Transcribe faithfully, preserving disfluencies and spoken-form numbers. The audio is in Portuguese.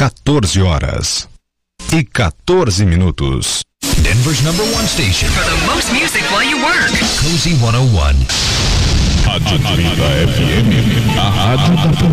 quatorze horas e quatorze minutos. Denver's number one station for the most music while you work. Cozy cento e um. Rádio trinta F M, a rádio da